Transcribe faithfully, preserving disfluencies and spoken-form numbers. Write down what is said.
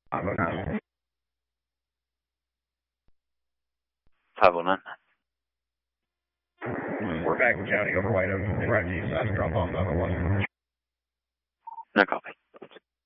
five oh nine. five oh nine. We're back in County over White Oak. Right east side, drop off five oh one. No copy.